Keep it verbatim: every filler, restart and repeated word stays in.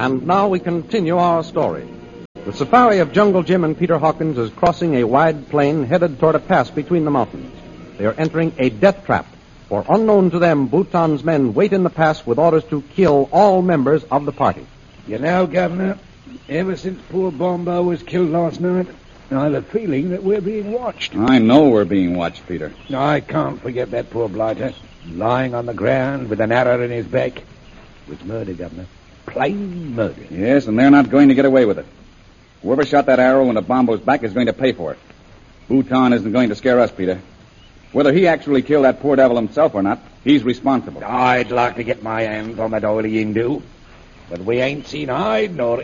And now we continue our story. The safari of Jungle Jim and Peter Hawkins is crossing a wide plain headed toward a pass between the mountains. They are entering a death trap, for unknown to them, Bhutan's men wait in the pass with orders to kill all members of the party. You know, Governor, ever since poor Bombo was killed last night, I have a feeling that we're being watched. I know we're being watched, Peter. I can't forget that poor blighter, lying on the ground with an arrow in his back. It was murder, Governor. Plain murder. Yes, and they're not going to get away with it. Whoever shot that arrow into Bombo's back is going to pay for it. Bhutan isn't going to scare us, Peter. Whether he actually killed that poor devil himself or not, he's responsible. I'd like to get my hands on that oily Hindu, but we ain't seen hide nor